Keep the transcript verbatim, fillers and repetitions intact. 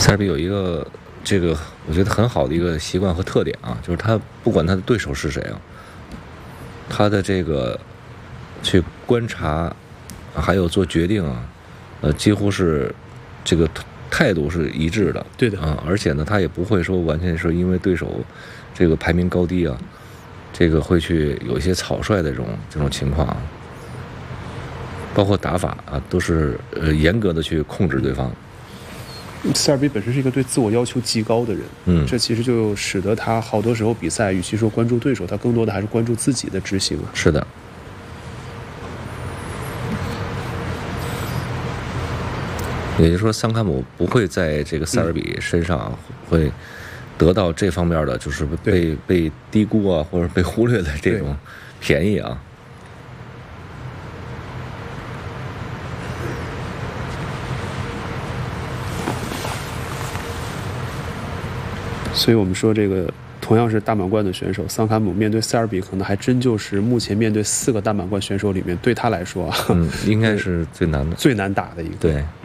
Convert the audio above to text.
塞尔比有一个这个我觉得很好的一个习惯和特点啊，就是他不管他的对手是谁啊，他的这个去观察还有做决定啊，呃，几乎是这个态度是一致的。 对的啊，而且呢，他也不会说完全是因为对手这个排名高低啊，这个会去有一些草率的这种这种情况啊，包括打法啊，都是呃严格的去控制对方。 塞尔比本身是一个对自我要求极高的人， 嗯， 这其实就使得他好多时候比赛，与其说关注对手，他更多的还是关注自己的执行啊。 是的。也就是说，桑卡姆不会在这个塞尔比身上会得到这方面的，就是被被低估啊，或者被忽略的这种便宜啊。 所以我们说，这个同样是大满贯的选手，桑卡姆面对塞尔比，可能还真就是目前面对四个大满贯选手里面，对他来说啊， 嗯，应该是最难的、 最难打的一个。 对。